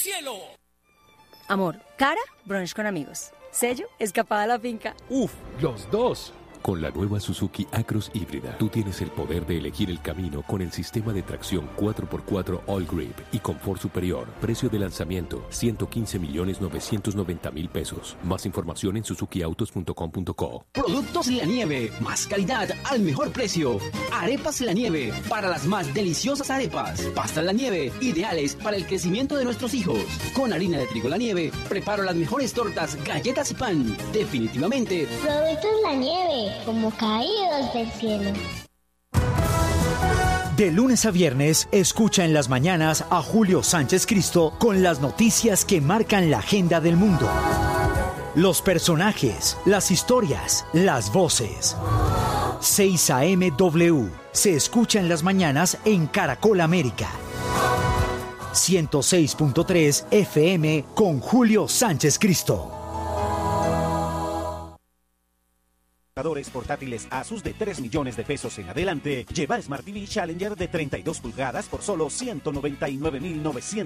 cielo. Amor, cara, brunch con amigos. Sello, escapada a la finca. Uf, los dos. Con la nueva Suzuki Acros híbrida, tú tienes el poder de elegir el camino con el sistema de tracción 4x4 All Grip y confort superior. Precio de lanzamiento, 115.990.000 pesos. Más información en suzukiautos.com.co. Productos La Nieve, más calidad al mejor precio. Arepas La Nieve, para las más deliciosas arepas. Pastas La Nieve, ideales para el crecimiento de nuestros hijos. Con harina de trigo La Nieve, preparo las mejores tortas, galletas y pan. Definitivamente, Productos La Nieve, como caídos del cielo. De lunes a viernes, escucha en las mañanas a Julio Sánchez Cristo con las noticias que marcan la agenda del mundo. Los personajes, las historias, las voces. 6 AM W se escucha en las mañanas en Caracol América. 106.3 FM con Julio Sánchez Cristo. Portátiles Asus de 3 millones de pesos en adelante. Lleva Smart TV Challenger de 32 pulgadas por solo 199.900